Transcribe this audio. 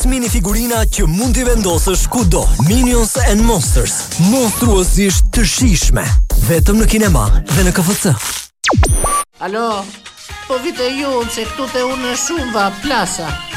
mini figurina që mund t'i vendosësh kudo. Minions and Monsters, monstruosisht të shijshme, vetëm në kinema dhe në KFC. Alo, po vite ju se këtu te unë shumë va plasa.